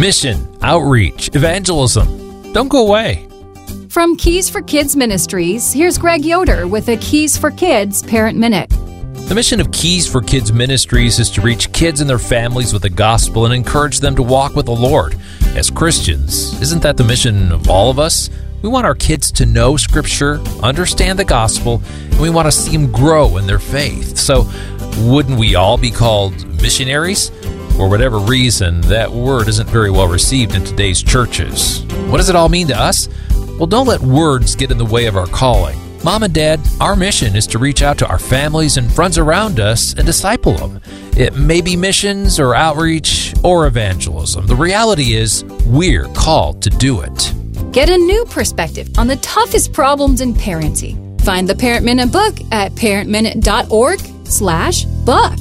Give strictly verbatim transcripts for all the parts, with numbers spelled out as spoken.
mission, outreach, evangelism. Don't go away. From Keys for Kids Ministries, here's Greg Yoder with a Keys for Kids Parent Minute. The mission of Keys for Kids Ministries is to reach kids and their families with the gospel and encourage them to walk with the Lord. As Christians, isn't that the mission of all of us? We want our kids to know Scripture, understand the gospel, and we want to see them grow in their faith. So, wouldn't we all be called missionaries? For whatever reason, that word isn't very well received in today's churches. What does it all mean to us? Well, don't let words get in the way of our calling. Mom and Dad, our mission is to reach out to our families and friends around us and disciple them. It may be missions or outreach or evangelism. The reality is we're called to do it. Get a new perspective on the toughest problems in parenting. Find the Parent Minute book at parentminute.org slash book.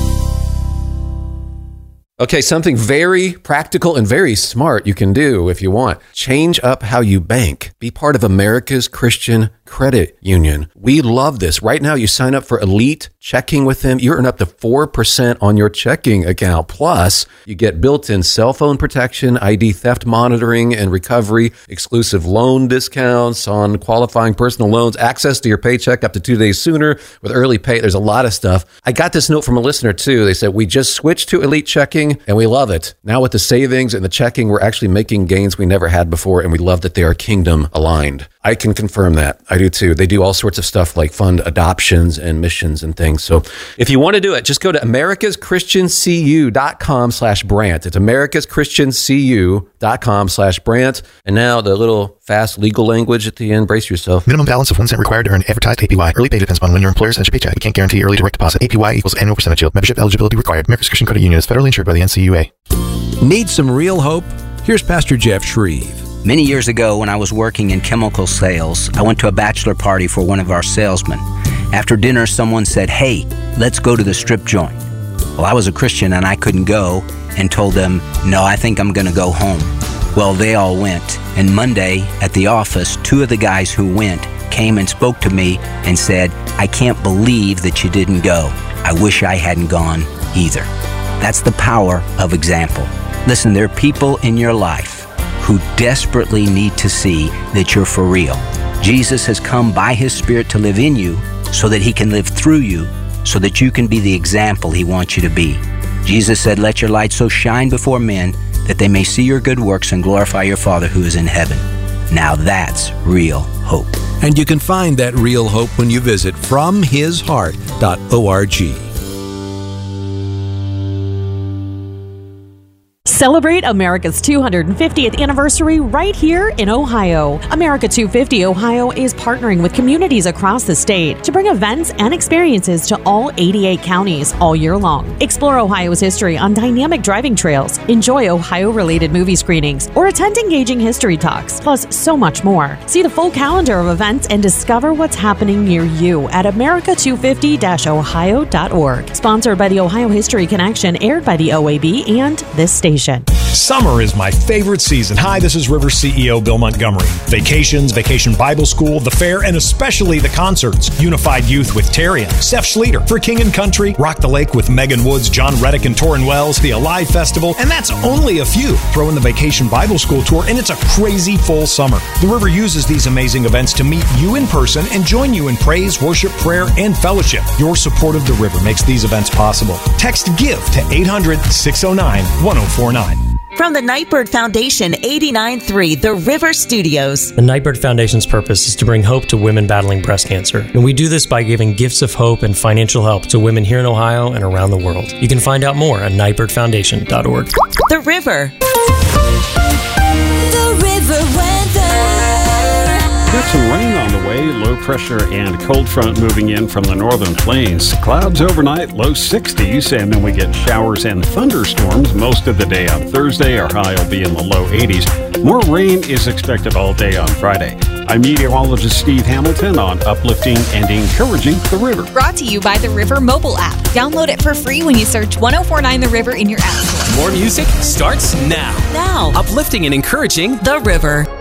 Okay, something very practical and very smart you can do if you want. Change up how you bank. Be part of America's Christian Credit Union. We love this. Right now, you sign up for Elite Checking with them. You earn up to four percent on your checking account. Plus, you get built-in cell phone protection, I D theft monitoring and recovery, exclusive loan discounts on qualifying personal loans, access to your paycheck up to two days sooner with early pay. There's a lot of stuff. I got this note from a listener, too. They said, we just switched to Elite Checking, and we love it. Now with the savings and the checking, we're actually making gains we never had before, and we love that they are kingdom aligned. I can confirm that. I do too. They do all sorts of stuff like fund adoptions and missions and things. So if you want to do it, just go to americaschristiancu.com slash Brant. It's americaschristiancu.com slash Brant. And now the little fast legal language at the end. Brace yourself. Minimum balance of one cent required to earn advertised A P Y. Early pay depends upon when your employer sends your paycheck. We can't guarantee early direct deposit. A P Y equals annual percentage yield. Membership eligibility required. America's Christian Credit Union is federally insured by the N C U A. Need some real hope? Here's Pastor Jeff Shreve. Many years ago, when I was working in chemical sales, I went to a bachelor party for one of our salesmen. After dinner, someone said, "Hey, let's go to the strip joint." Well, I was a Christian and I couldn't go, and told them, "No, I think I'm going to go home." Well, they all went, and Monday at the office, two of the guys who went came and spoke to me and said, "I can't believe that you didn't go. I wish I hadn't gone either." That's the power of example. Listen, there are people in your life who desperately need to see that you're for real. Jesus has come by His Spirit to live in you so that He can live through you, so that you can be the example He wants you to be. Jesus said, "Let your light so shine before men that they may see your good works and glorify your Father who is in heaven." Now that's real hope. And you can find that real hope when you visit from his heart dot org. Celebrate America's two hundred fiftieth anniversary right here in Ohio. America two fifty Ohio is partnering with communities across the state to bring events and experiences to all eighty-eight counties all year long. Explore Ohio's history on dynamic driving trails, enjoy Ohio-related movie screenings, or attend engaging history talks, plus so much more. See the full calendar of events and discover what's happening near you at america two fifty dash ohio dot org. Sponsored by the Ohio History Connection, aired by the O A B and this station. Summer is my favorite season. Hi, this is River C E O Bill Montgomery. Vacations, Vacation Bible School, the fair, and especially the concerts. Unified Youth with Tarian, Steph Schlueter, For King and Country, Rock the Lake with Megan Woods, John Reddick and Torrin Wells, the Alive Festival, and that's only a few. Throw in the Vacation Bible School Tour, and it's a crazy full summer. The River uses these amazing events to meet you in person and join you in praise, worship, prayer, and fellowship. Your support of the River makes these events possible. Text GIVE to eight hundred, six oh nine, one oh four nine. From the Nightbird Foundation, eighty-nine point three, The River Studios. The Nightbird Foundation's purpose is to bring hope to women battling breast cancer. And we do this by giving gifts of hope and financial help to women here in Ohio and around the world. You can find out more at nightbird foundation dot org. The River. The River weather. Got some rain on the way, low pressure and cold front moving in from the northern plains. Clouds overnight, low sixties, and then we get showers and thunderstorms most of the day on Thursday. Our high will be in the low eighties. More rain is expected all day on Friday. I'm meteorologist Steve Hamilton on Uplifting and Encouraging the River. Brought to you by the River mobile app. Download it for free when you search ten forty-nine The River in your app store. More music starts now. Now. Uplifting and Encouraging the River.